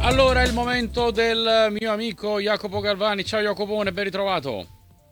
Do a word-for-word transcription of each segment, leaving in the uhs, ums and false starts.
Allora è il momento del mio amico Jacopo Galvani. Ciao Jacopone, ben ritrovato.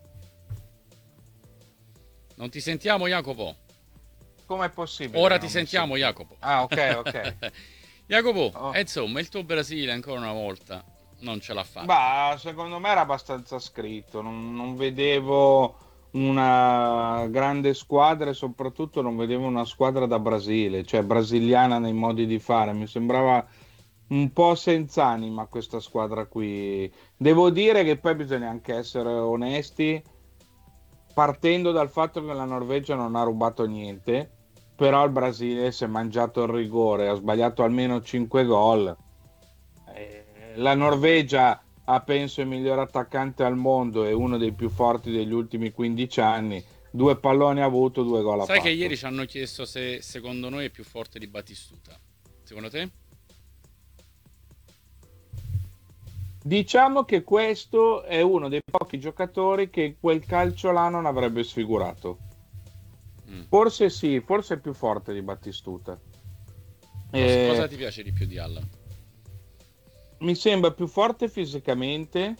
Non ti sentiamo, Jacopo? Com'è possibile che Ora ti non mi sentiamo, senti? Jacopo. Ah, ok, ok. Jacopo, Oh. e insomma, il tuo Brasile ancora una volta non ce l'ha fatta. Bah, secondo me era abbastanza scritto. Non, non vedevo una grande squadra e soprattutto non vedevo una squadra da Brasile, cioè brasiliana nei modi di fare. Mi sembrava un po' senza anima questa squadra qui. Devo dire che poi bisogna anche essere onesti, partendo dal fatto che la Norvegia non ha rubato niente, però il Brasile si è mangiato il rigore, ha sbagliato almeno cinque gol. Eh, La Norvegia ha, penso, il miglior attaccante al mondo e uno dei più forti degli ultimi quindici anni. Due palloni ha avuto, due gol ha Sai che ieri fatto. ci hanno chiesto se secondo noi è più forte di Battistuta. Secondo te? Diciamo che questo è uno dei pochi giocatori che quel calcio là non avrebbe sfigurato. Mm. Forse sì, forse è più forte di Battistuta. Cosa, cosa Eh, ti piace di più di Allan? Mi sembra più forte fisicamente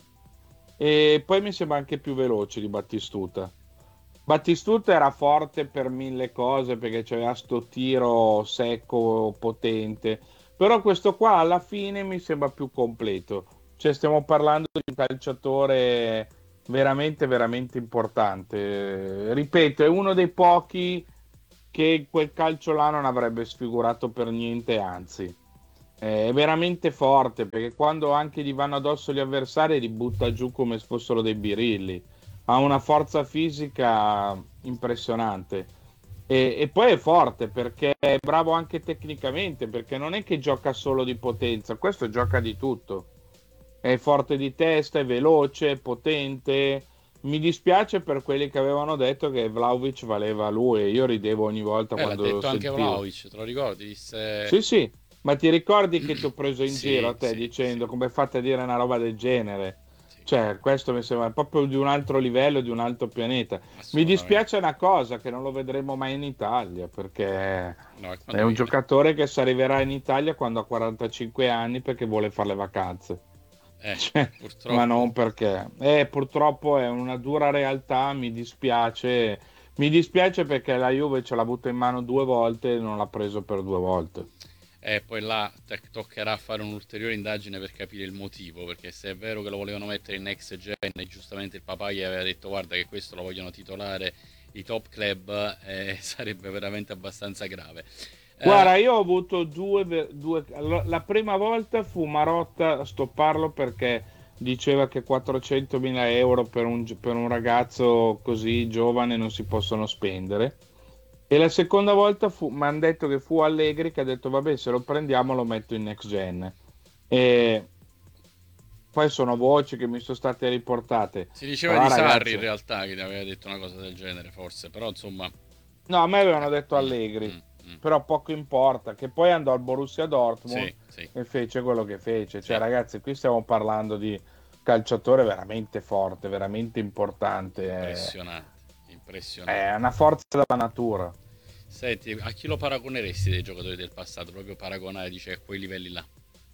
e poi mi sembra anche più veloce di Battistuta. Battistuta era forte per mille cose perché c'aveva sto tiro secco, potente, però questo qua alla fine mi sembra più completo. Cioè stiamo parlando di un calciatore veramente, veramente importante. Ripeto, è uno dei pochi che quel calcio là non avrebbe sfigurato per niente, anzi. È veramente forte perché quando anche gli vanno addosso gli avversari li butta giù come se fossero dei birilli. Ha una forza fisica impressionante. E, e poi è forte perché è bravo anche tecnicamente, perché non è che gioca solo di potenza, questo gioca di tutto. È forte di testa, è veloce, è potente. Mi dispiace per quelli che avevano detto che Vlahovic valeva lui, e io ridevo ogni volta Eh, l'ha quando lo detto anche sentivo. Vlaovic, te lo ricordi? Disse... Sì, sì, ma ti ricordi che ti ho preso in giro Sì, a te sì, sì, dicendo come fate a dire una roba del genere? sì, Cioè, questo mi sembra proprio di un altro livello, di un altro pianeta. Mi assolutamente. dispiace una cosa, che non lo vedremo mai in Italia, perché No, e è quando un viene? giocatore che si arriverà in Italia quando ha quarantacinque anni perché vuole fare le vacanze. Eh, Cioè, ma purtroppo. non perché. Eh, purtroppo è una dura realtà, mi dispiace. Mi dispiace perché la Juve ce l'ha avuto in mano due volte e non l'ha preso per due volte. E poi là te- toccherà fare un'ulteriore indagine per capire il motivo, perché se è vero che lo volevano mettere in next gen e giustamente il papà gli aveva detto guarda che questo lo vogliono titolare i top club, eh, sarebbe veramente abbastanza grave. Eh, Guarda, io ho avuto due, ve- due- allora, la prima volta fu Marotta a stopparlo perché diceva che quattrocentomila euro per un, gi- per un ragazzo così giovane non si possono spendere. E la seconda volta mi hanno detto che fu Allegri che ha detto vabbè, se lo prendiamo lo metto in next gen. E poi sono voci che mi sono state riportate. si diceva Però di Sarri in ragazzi, realtà che ti aveva detto una cosa del genere, forse, però insomma... no, a me avevano eh, detto mm, Allegri, mm, mm. però poco importa, che poi andò al Borussia Dortmund Sì, sì, e fece quello che fece. Cioè, sì, ragazzi, qui stiamo parlando di calciatore veramente forte, veramente importante. impressionante, È, è impressionante. una forza della natura. Senti, a chi lo paragoneresti dei giocatori del passato? Proprio paragonare, dice, a quei livelli là.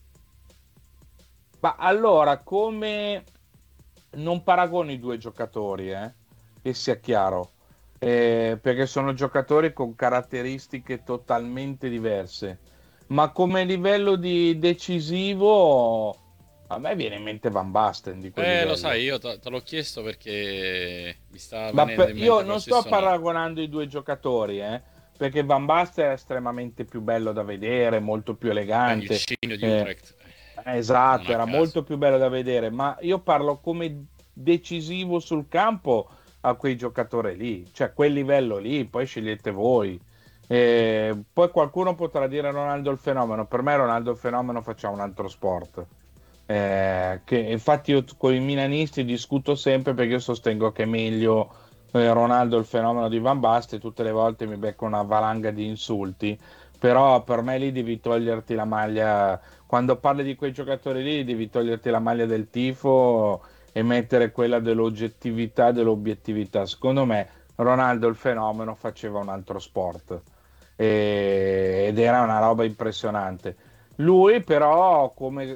Ma allora, come non paragono i due giocatori, eh, che sia chiaro, eh, perché sono giocatori con caratteristiche totalmente diverse, ma come livello di decisivo, a me viene in mente Van Basten di quel Eh, lo sai, livello. io te te l'ho chiesto perché mi stava Ma venendo per- in io mente non lo sto stesso nome. paragonando i due giocatori, eh, perché Van Basten è estremamente più bello da vedere, molto più Beh, il elegante. cigno di eh, Utrecht, eh, non esatto, a era caso. molto più bello da vedere, ma io parlo come decisivo sul campo a quei giocatori lì, cioè quel livello lì, poi scegliete voi. Eh, poi qualcuno potrà dire Ronaldo il fenomeno, per me Ronaldo il fenomeno faceva un altro sport. Eh, che infatti io con i milanisti discuto sempre perché io sostengo che è meglio eh, Ronaldo il fenomeno di Van Basten, tutte le volte mi becco una valanga di insulti, però per me lì devi toglierti la maglia, quando parli di quei giocatori lì devi toglierti la maglia del tifo e mettere quella dell'oggettività, dell'obiettività. Secondo me Ronaldo il fenomeno faceva un altro sport e- ed era una roba impressionante. Lui però come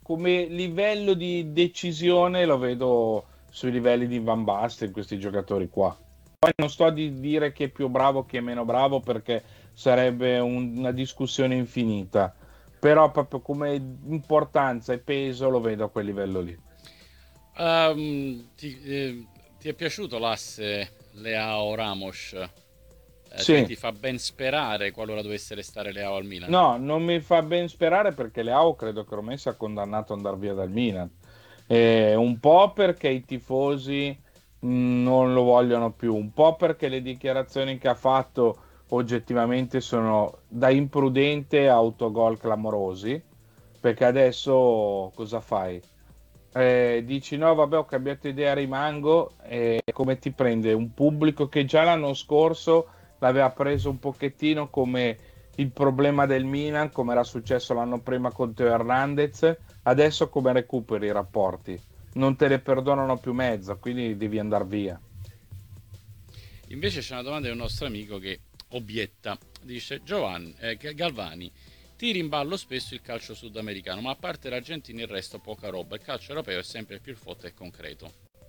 come livello di decisione lo vedo sui livelli di Van Basten, questi giocatori qua. Poi non sto a di dire chi è più bravo, chi è meno bravo, perché sarebbe un- una discussione infinita, però proprio come importanza e peso lo vedo a quel livello lì. Ehm, ti, eh, ti è piaciuto l'asse Leao Ramos? Eh, cioè Sì, ti fa ben sperare qualora dovesse restare Leao al Milan? no, non mi fa ben sperare perché Leao credo che ormai sia condannato ad andare via dal Milan. Eh, un po' perché i tifosi mh, non lo vogliono più, un po' perché le dichiarazioni che ha fatto oggettivamente sono da imprudente a autogol clamorosi, perché adesso cosa fai? Eh, dici no, vabbè, ho cambiato idea, rimango, e come ti prende un pubblico che già l'anno scorso l'aveva preso un pochettino come il problema del Milan, come era successo l'anno prima con Teo Hernandez, adesso come recuperi i rapporti? Non te ne perdonano più mezzo, quindi devi andare via. Invece c'è una domanda di un nostro amico che obietta, dice Giovanni, eh, Galvani, tiri in ballo spesso il calcio sudamericano, ma a parte l'Argentina il resto poca roba, il calcio europeo è sempre più forte e concreto.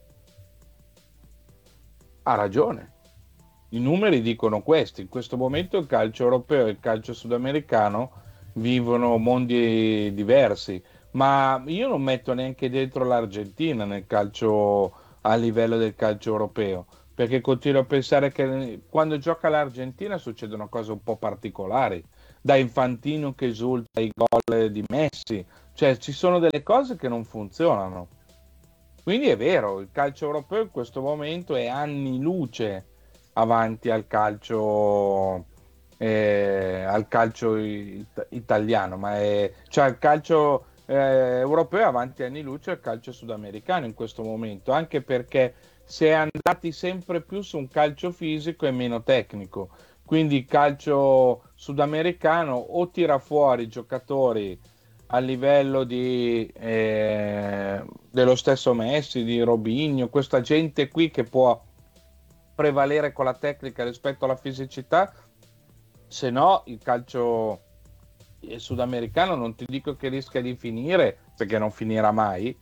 Ha ragione. I numeri dicono questo. In questo momento il calcio europeo e il calcio sudamericano vivono mondi diversi, ma io non metto neanche dentro l'Argentina nel calcio a livello del calcio europeo, perché continuo a pensare che quando gioca l'Argentina succedono cose un po' particolari, da Infantino che esulta i gol di Messi, cioè ci sono delle cose che non funzionano. Quindi è vero, il calcio europeo in questo momento è anni luce avanti al calcio, eh, al calcio it- italiano, ma è, cioè il calcio eh, europeo è avanti anni luce al calcio sudamericano in questo momento, anche perché si è andati sempre più su un calcio fisico e meno tecnico. Quindi il calcio sudamericano o tira fuori giocatori a livello di, eh, dello stesso Messi, di Robinho, questa gente qui che può prevalere con la tecnica rispetto alla fisicità, se no il calcio sudamericano non ti dico che rischia di finire, perché non finirà mai,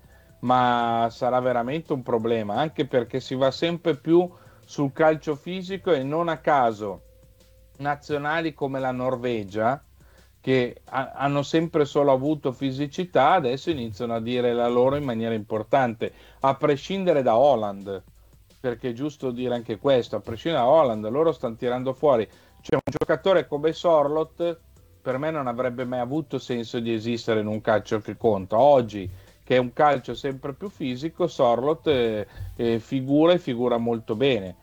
ma sarà veramente un problema, anche perché si va sempre più sul calcio fisico e non a caso nazionali come la Norvegia, che ha- hanno sempre solo avuto fisicità, adesso iniziano a dire la loro in maniera importante, a prescindere da Holland, perché è giusto dire anche questo, a prescindere da Holland, loro stanno tirando fuori, cioè un giocatore come Sorlot per me non avrebbe mai avuto senso di esistere in un calcio che conta. Oggi, che è un calcio sempre più fisico, Sorlot eh, eh, figura e figura molto bene.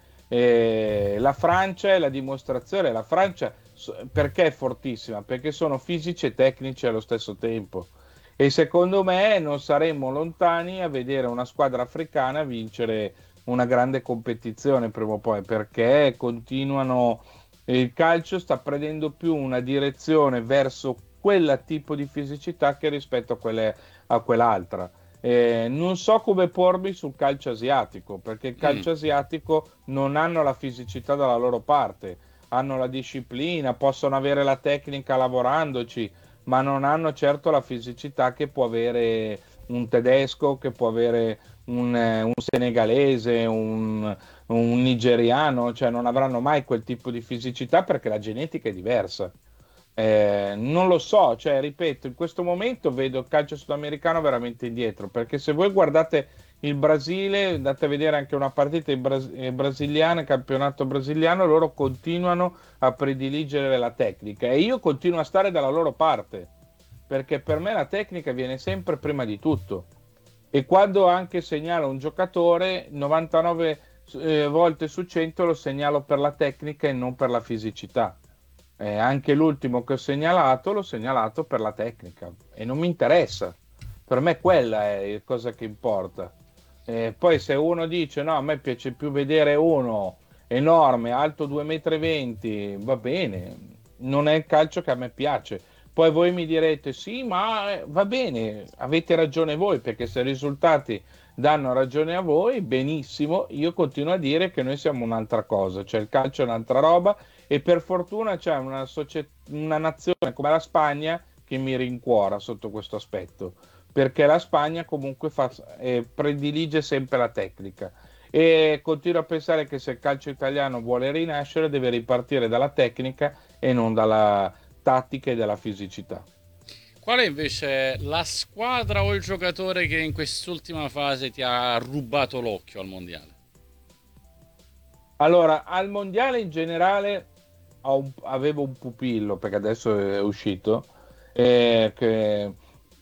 Eh, la Francia è la dimostrazione, la Francia perché è fortissima? Perché sono fisici e tecnici allo stesso tempo. E secondo me non saremmo lontani a vedere una squadra africana vincere una grande competizione prima o poi, perché continuano, il calcio sta prendendo più una direzione verso quel tipo di fisicità che rispetto a, quelle, a quell'altra. Eh, non so come pormi sul calcio asiatico, perché il Mm. calcio asiatico non hanno la fisicità dalla loro parte, hanno la disciplina, possono avere la tecnica lavorandoci, ma non hanno certo la fisicità che può avere un tedesco, che può avere un, eh, un senegalese, un, un nigeriano, cioè non avranno mai quel tipo di fisicità perché la genetica è diversa. Eh, non lo so, cioè, ripeto, in questo momento vedo il calcio sudamericano veramente indietro, perché se voi guardate il Brasile, andate a vedere anche una partita in Bras- eh, brasiliana, campionato brasiliano, loro continuano a prediligere la tecnica e io continuo a stare dalla loro parte, perché per me la tecnica viene sempre prima di tutto. E quando anche segnalo un giocatore, novantanove eh, volte su cento lo segnalo per la tecnica e non per la fisicità. Eh, anche l'ultimo che ho segnalato l'ho segnalato per la tecnica e non mi interessa. Per me quella è la cosa che importa. Eh, poi se uno dice no, a me piace più vedere uno enorme, alto due virgola venti metri, va bene, non è il calcio che a me piace. Poi voi mi direte sì, ma eh, va bene, avete ragione voi, perché se i risultati danno ragione a voi, benissimo, io continuo a dire che noi siamo un'altra cosa, cioè il calcio è un'altra roba e per fortuna c'è una, socie- una nazione come la Spagna che mi rincuora sotto questo aspetto, perché la Spagna comunque fa, eh, predilige sempre la tecnica e continuo a pensare che se il calcio italiano vuole rinascere deve ripartire dalla tecnica e non dalla tattica e dalla fisicità. Qual è invece la squadra o il giocatore che in quest'ultima fase ti ha rubato l'occhio al mondiale? Allora, al mondiale in generale ho un- avevo un pupillo, perché adesso è uscito, eh, che,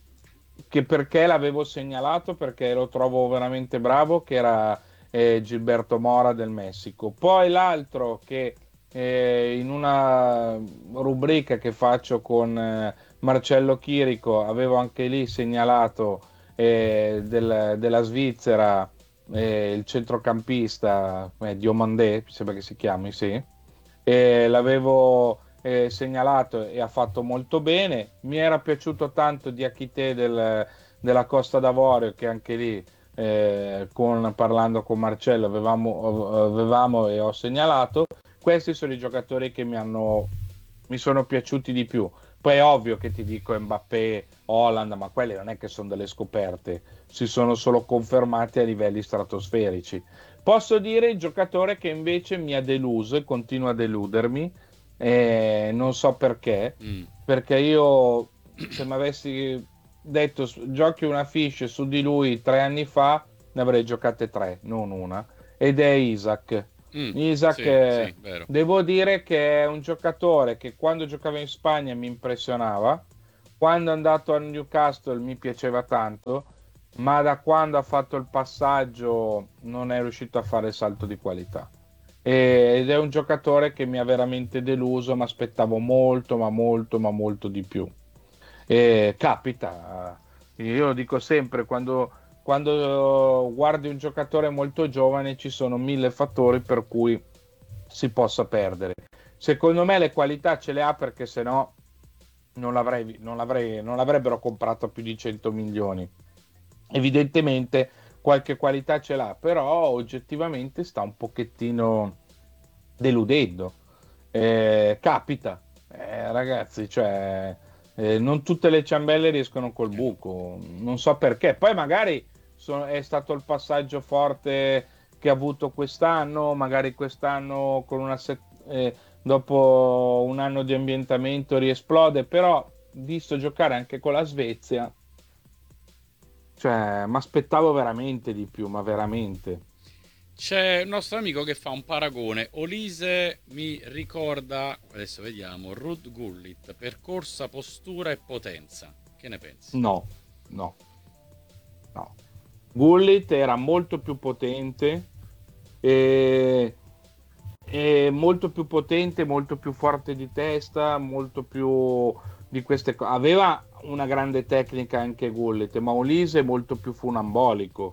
che perché l'avevo segnalato, perché lo trovo veramente bravo, che era eh, Gilberto Mora del Messico. Poi l'altro che eh, in una rubrica che faccio con eh, Marcello Chirico avevo anche lì segnalato eh, del- della Svizzera, eh, il centrocampista eh, Diomandé, mi sembra che si chiami, sì. E l'avevo eh, segnalato e ha fatto molto bene. Mi era piaciuto tanto Diakité del, della Costa d'Avorio, che anche lì, eh, con- parlando con Marcello, avevamo, avevamo e ho segnalato. Questi sono i giocatori che mi hanno, mi sono piaciuti di più. Poi è ovvio che ti dico Mbappé, Holland, ma quelle non è che sono delle scoperte, si sono solo confermati a livelli stratosferici. Posso dire il giocatore che invece mi ha deluso e continua a deludermi, eh, non so perché, Mm. perché io se mi avessi detto giochi una fiche su di lui tre anni fa, ne avrei giocate tre, non una, ed è Isaac. Mm. Isaac, Sì, eh, sì, vero. devo dire che è un giocatore che quando giocava in Spagna mi impressionava, quando è andato a Newcastle mi piaceva tanto, ma da quando ha fatto il passaggio non è riuscito a fare il salto di qualità. E- ed è un giocatore che mi ha veramente deluso, mi aspettavo molto, ma molto, ma molto di più. E capita, io lo dico sempre, quando, quando guardi un giocatore molto giovane ci sono mille fattori per cui si possa perdere. Secondo me le qualità ce le ha, perché se no non l'avrei, non l'avrei, non l'avrebbero comprato a più di cento milioni. Evidentemente qualche qualità ce l'ha, però oggettivamente sta un pochettino deludendo. Eh, capita, eh, ragazzi, cioè, eh, non tutte le ciambelle riescono col Eh no. buco, non so perché. Poi magari so- è stato il passaggio forte che ha avuto quest'anno, magari quest'anno con una se- eh, dopo un anno di ambientamento riesplode, però visto giocare anche con la Svezia, cioè, mi aspettavo veramente di più, ma veramente. C'è un nostro amico che fa un paragone. Olise mi ricorda, adesso vediamo, Ruud Gullit per corsa, postura e potenza. Che ne pensi? No, no, no. Gullit era molto più potente e, e molto più potente, molto più forte di testa, molto più di queste cose. Aveva una grande tecnica anche Gullit, ma Olise è molto più funambolico.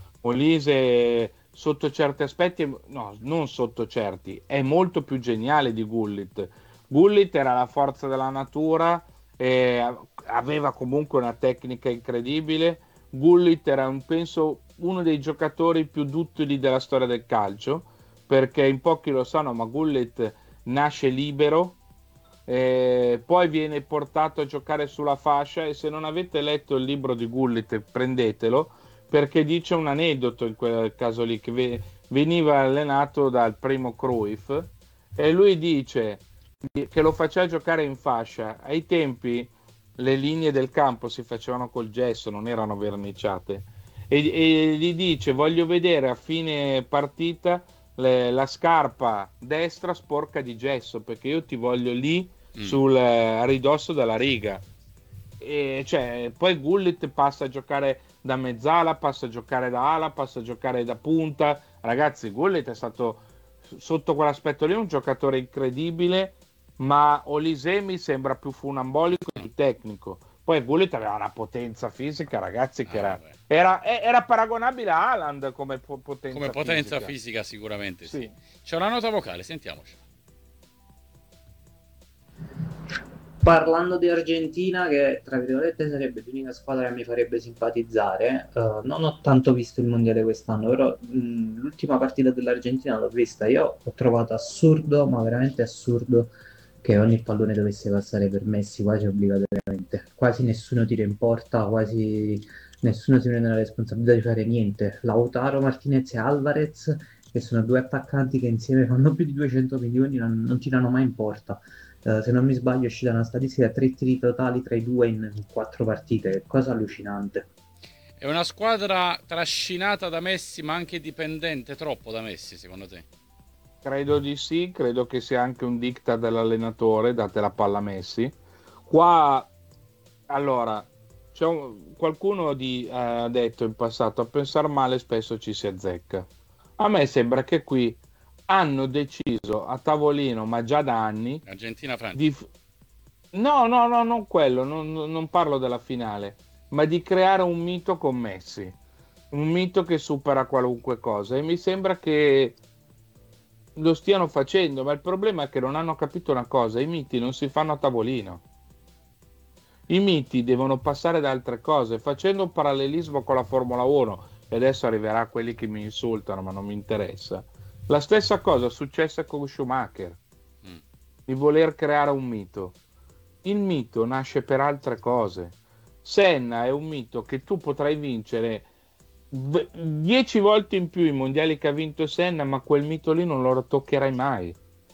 Olise sotto certi aspetti, no, non sotto certi, è molto più geniale di Gullit. Gullit era la forza della natura, e aveva comunque una tecnica incredibile. Gullit era, un, penso, uno dei giocatori più duttili della storia del calcio, perché in pochi lo sanno, ma Gullit nasce libero, eh, poi viene portato a giocare sulla fascia, e se non avete letto il libro di Gullit prendetelo, perché dice un aneddoto in quel caso lì, che ve- veniva allenato dal primo Cruyff, e lui dice che lo faceva giocare in fascia. Ai tempi le linee del campo si facevano col gesso, non erano verniciate, e, e gli dice voglio vedere a fine partita le- la scarpa destra sporca di gesso, perché io ti voglio lì Mm. sul eh, a ridosso della riga. E cioè, poi Gullit passa a giocare da mezzala, passa a giocare da ala, passa a giocare da punta. Ragazzi, Gullit è stato sotto quell'aspetto lì un giocatore incredibile, ma Olise mi sembra più funambolico e più tecnico. Poi Gullit aveva una potenza fisica, ragazzi, che Ah, era, vabbè. era, era paragonabile a Haaland come po- Come potenza potenza fisica. fisica sicuramente sì. Sì. C'è una nota vocale, sentiamoci. Parlando di Argentina, che tra virgolette sarebbe l'unica squadra che mi farebbe simpatizzare, eh, non ho tanto visto il mondiale quest'anno, però mh, l'ultima partita dell'Argentina l'ho vista. Io ho trovato assurdo, ma veramente assurdo, che ogni pallone dovesse passare per Messi quasi obbligatoriamente. Quasi nessuno tira in porta, quasi nessuno si prende la responsabilità di fare niente. Lautaro Martinez e Alvarez, che sono due attaccanti che insieme fanno più di duecento milioni, non, non tirano mai in porta. Eh, se non mi sbaglio, è uscita una statistica: tre tiri totali tra i due in, in quattro partite, che cosa allucinante. È una squadra trascinata da Messi, ma anche dipendente troppo da Messi, secondo te? Credo di sì, credo che sia anche un diktat dell'allenatore, date la palla a Messi. Qua, allora, c'è un- qualcuno di- ha detto in passato, a pensare male spesso ci si azzecca. A me sembra che qui hanno deciso a tavolino, ma già da anni, Argentina-Francia. di... f- No, no, no, non quello, non, non non parlo della finale, ma di creare un mito con Messi, un mito che supera qualunque cosa. E mi sembra che lo stiano facendo, ma il problema è che non hanno capito una cosa: i miti non si fanno a tavolino. I miti devono passare da altre cose, facendo un parallelismo con la Formula uno, e adesso arriverà a quelli che mi insultano, ma non mi interessa. La stessa cosa successe con Schumacher, Mm. di voler creare un mito. Il mito nasce per altre cose. Senna è un mito che tu potrai vincere v- dieci volte in più i mondiali che ha vinto Senna, ma quel mito lì non lo toccherai mai.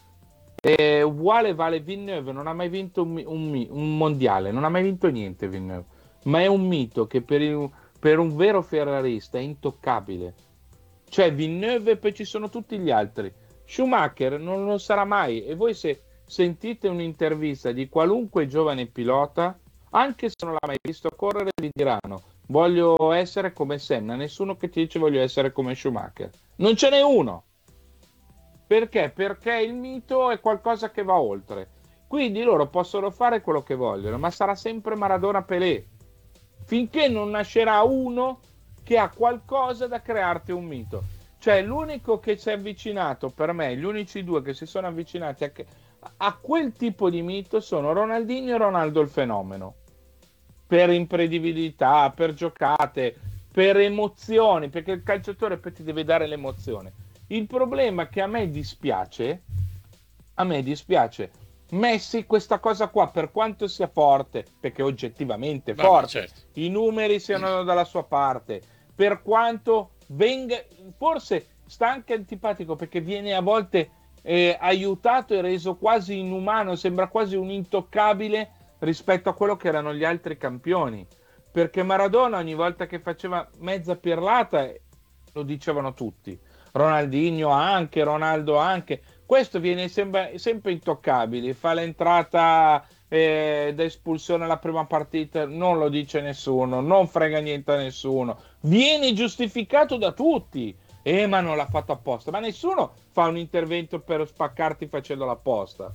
E uguale vale Villeneuve, non ha mai vinto un, mi- un mi- un mondiale, non ha mai vinto niente Villeneuve, ma è un mito che per, il- per un vero ferrarista è intoccabile. Cioè Villeneuve e poi ci sono tutti gli altri. Schumacher non lo sarà mai, e voi se sentite un'intervista di qualunque giovane pilota, anche se non l'ha mai visto correre, vi diranno: voglio essere come Senna. Nessuno che ti dice voglio essere come Schumacher. Non ce n'è uno. Perché? Perché il mito è qualcosa che va oltre. Quindi loro possono fare quello che vogliono, ma sarà sempre Maradona Pelé. Finché non nascerà uno che ha qualcosa da crearti un mito. Cioè, l'unico che si è avvicinato per me, gli unici due che si sono avvicinati a, a quel tipo di mito sono Ronaldinho e Ronaldo il fenomeno. Per imprevedibilità, per giocate, per emozioni, perché il calciatore poi ti deve dare l'emozione. Il problema è che a me dispiace, a me dispiace Messi questa cosa qua, per quanto sia forte, perché oggettivamente è Vabbè, forte, certo. i numeri siano dalla sua parte, per quanto venga, forse sta anche antipatico perché viene a volte eh, aiutato e reso quasi inumano, sembra quasi un intoccabile rispetto a quello che erano gli altri campioni, perché Maradona ogni volta che faceva mezza pirlata lo dicevano tutti, Ronaldinho anche, Ronaldo anche, questo viene sempre, sempre intoccabile, fa l'entrata eh, da espulsione alla prima partita, non lo dice nessuno, non frega niente a nessuno, viene giustificato da tutti. Eh, ma non l'ha fatto apposta, ma nessuno fa un intervento per spaccarti facendo l'apposta.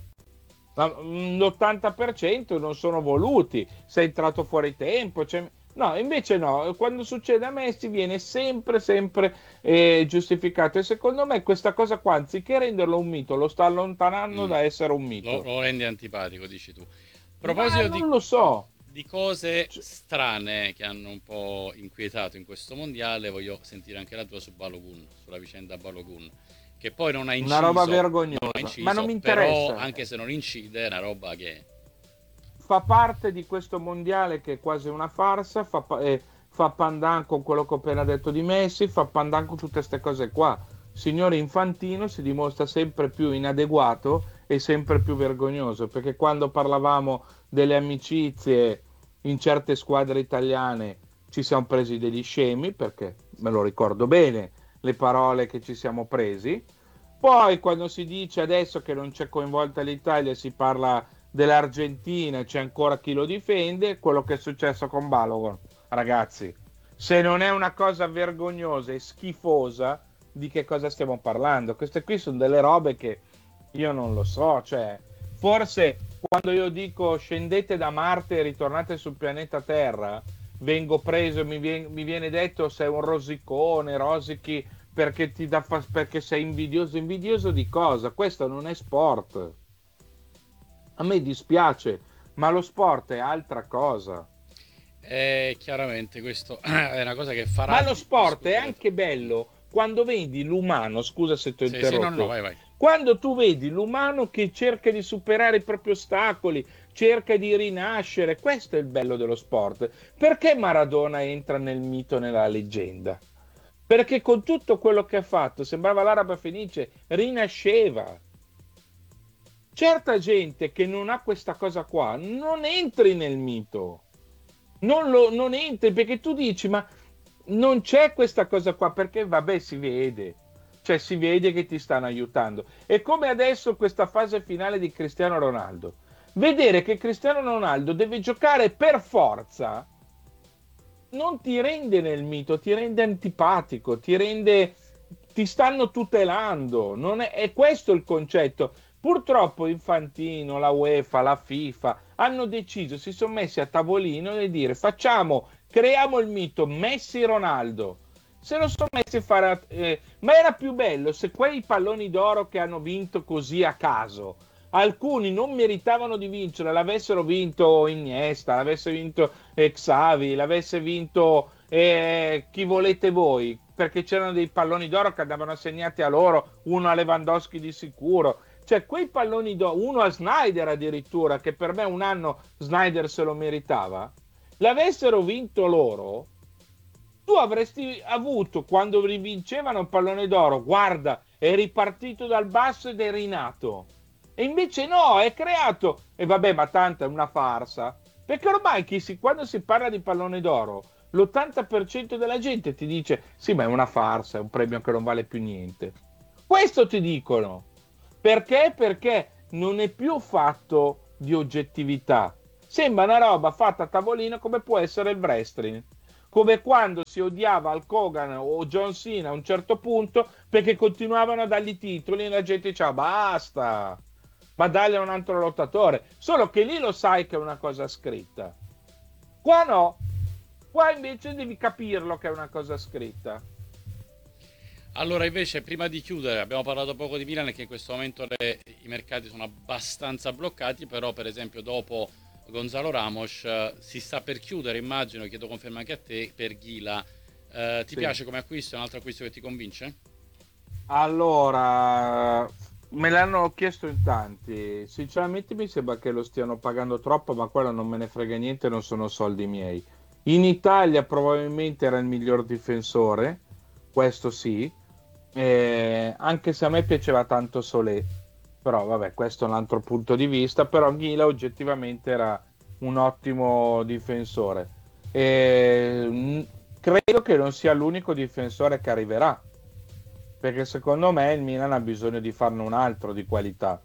L'ottanta per cento non sono voluti, sei entrato fuori tempo, cioè... No, invece no, quando succede a Messi viene sempre, sempre eh, giustificato, e secondo me questa cosa qua, anziché renderlo un mito, lo sta allontanando Mm. da essere un Lo, mito. lo rendi antipatico, dici tu. A Ma proposito di, non lo so. di cose Cioè, strane che hanno un po' inquietato in questo mondiale, voglio sentire anche la tua su Balogun, sulla vicenda Balogun, che poi non ha una roba inciso, non ha vergognosa, ma non inciso, mi però interessa. anche se non incide è una roba che... Fa parte di questo mondiale che è quasi una farsa, fa, pa- eh, fa pandan con quello che ho appena detto di Messi, fa pandan con tutte queste cose qua. Signore Infantino si dimostra sempre più inadeguato e sempre più vergognoso, perché quando parlavamo delle amicizie in certe squadre italiane ci siamo presi degli scemi, perché me lo ricordo bene le parole che ci siamo presi. Poi quando si dice adesso che non c'è coinvolta l'Italia, si parla dell'Argentina, c'è ancora chi lo difende, quello che è successo con Balogun. Ragazzi, se non è una cosa vergognosa e schifosa, di che cosa stiamo parlando? Queste qui sono delle robe che io non lo so, cioè, forse quando io dico scendete da Marte e ritornate sul pianeta Terra, vengo preso e mi viene, mi viene detto sei un rosicone, rosichi perché ti dà fas- perché sei invidioso. Invidioso di cosa? Questo non è sport. A me dispiace, ma lo sport è altra cosa. E chiaramente questo è una cosa che farà Ma lo di- sport è discutere. anche bello quando vedi l'umano, scusa se ti ho Sì, sì, no, no, interrotto, vai, vai. Quando tu vedi l'umano che cerca di superare i propri ostacoli, cerca di rinascere, questo è il bello dello sport. Perché Maradona entra nel mito, nella leggenda? Perché con tutto quello che ha fatto, sembrava l'araba fenice, rinasceva. Certa gente che non ha questa cosa qua, non entri nel mito. Non, lo, non entri perché tu dici, ma non c'è questa cosa qua, perché vabbè si vede. Cioè si vede che ti stanno aiutando. È come adesso questa fase finale di Cristiano Ronaldo. Vedere che Cristiano Ronaldo deve giocare per forza non ti rende nel mito, ti rende antipatico, ti rende, ti stanno tutelando. Non è, è questo il concetto. Purtroppo Infantino, la UEFA, la FIFA hanno deciso, si sono messi a tavolino e dire facciamo, creiamo il mito Messi-Ronaldo. Se lo sono messi a fare, eh, ma era più bello se quei palloni d'oro che hanno vinto così a caso, alcuni non meritavano di vincere, l'avessero vinto Iniesta, l'avesse vinto eh, Xavi, l'avesse vinto eh, chi volete voi, perché c'erano dei palloni d'oro che andavano assegnati a loro, uno a Lewandowski di sicuro. Cioè quei palloni d'oro, uno a Snyder addirittura, che per me un anno Snyder se lo meritava, l'avessero vinto loro, tu avresti avuto, quando rivincevano il pallone d'oro, guarda, è ripartito dal basso ed è rinato. E invece no, è creato. E vabbè, ma tanto è una farsa. Perché ormai chi si, quando si parla di pallone d'oro, l'ottanta per cento della gente ti dice sì, ma è una farsa, è un premio che non vale più niente. Questo ti dicono. Perché? Perché non è più fatto di oggettività. Sembra una roba fatta a tavolino come può essere il wrestling. Come quando si odiava Hulk Hogan o John Cena a un certo punto perché continuavano a dargli titoli e la gente diceva basta, ma dagli a un altro lottatore. Solo che lì lo sai che è una cosa scritta. Qua no. Qua invece devi capirlo che è una cosa scritta. Allora invece prima di chiudere abbiamo parlato poco di Milan e che in questo momento le, i mercati sono abbastanza bloccati, però per esempio dopo Gonzalo Ramos uh, si sta per chiudere, immagino, chiedo conferma anche a te, per Ghila. Uh, ti Sì. piace come acquisto? È un altro acquisto che ti convince? Allora, me l'hanno chiesto in tanti. Sinceramente mi sembra che lo stiano pagando troppo, ma quello non me ne frega niente, non sono soldi miei. In Italia probabilmente era il miglior difensore, questo sì, eh, anche se a me piaceva tanto Solé. Però vabbè, questo è un altro punto di vista, però Ghila oggettivamente era un ottimo difensore e mh, credo che non sia l'unico difensore che arriverà, perché secondo me il Milan ha bisogno di farne un altro di qualità.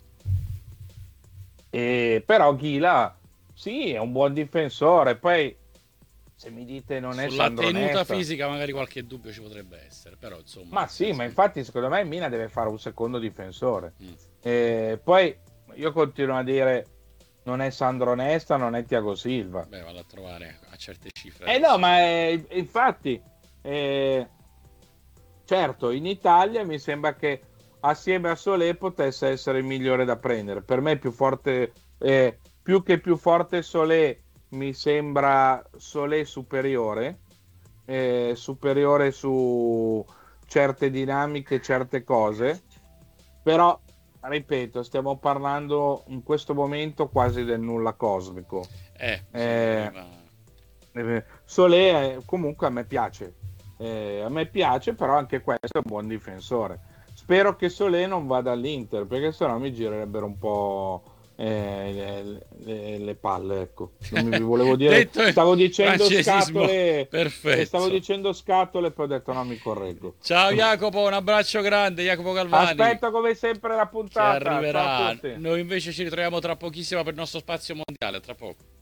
E però Ghila sì, è un buon difensore, poi se mi dite non è sulla Sandro tenuta Nesta, fisica magari qualche dubbio ci potrebbe essere, però insomma. ma sì, ma infatti secondo me il Milan deve fare un secondo difensore. Mm. E poi io continuo a dire non è Sandro Nesta, non è Thiago Silva. Beh, vado a trovare a certe cifre. Eh no, ma è, infatti eh, certo, in Italia mi sembra che assieme a Solé potesse essere il migliore da prendere. Per me è più forte, eh, più che più forte Solé, mi sembra Solé superiore, eh, superiore su certe dinamiche, certe cose, però ripeto, stiamo parlando in questo momento quasi del nulla cosmico. Eh, Eh, sì, eh, Solé eh, comunque a me piace, eh, a me piace, però anche questo è un buon difensore. Spero che Solé non vada all'Inter, perché sennò mi girerebbero un po' eh, le, le, le palle, ecco. Non mi volevo dire, stavo dicendo scatole, perfetto. Stavo dicendo scatole, poi ho detto no, mi correggo. Ciao Jacopo, un abbraccio grande, Jacopo Galvani. Aspetto come sempre la puntata. Che arriverà. Ciao a tutti. Noi invece ci ritroviamo tra pochissimo per il nostro spazio mondiale, tra poco.